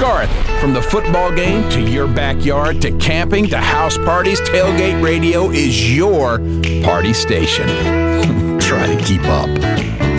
Garth. From the football game to your backyard to camping to house parties, Tailgate Radio is your party station. Try to keep up.